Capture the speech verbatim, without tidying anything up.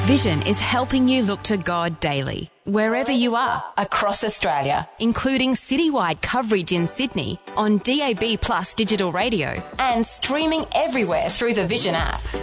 Vision is helping you look to God daily, wherever you are, across Australia, including citywide coverage in Sydney on D A B Plus digital radio and streaming everywhere through the Vision app.